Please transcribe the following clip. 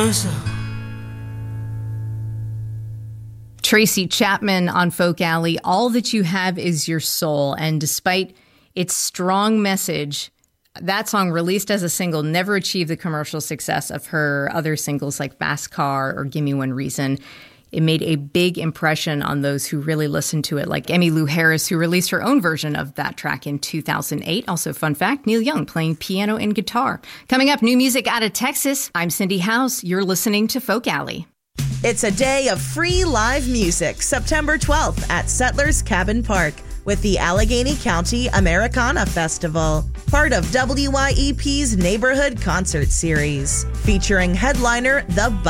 Tracy Chapman on Folk Alley, All That You Have Is Your Soul. And despite its strong message, that song, released as a single, never achieved the commercial success of her other singles like Fast Car or Gimme One Reason. It made a big impression on those who really listened to it, like Emmylou Harris, who released her own version of that track in 2008. Also, fun fact, Neil Young playing piano and guitar. Coming up, new music out of Texas. I'm Cindy House. You're listening to Folk Alley. It's a day of free live music, September 12th at Settlers Cabin Park with the Allegheny County Americana Festival, part of WYEP's Neighborhood Concert Series, featuring headliner The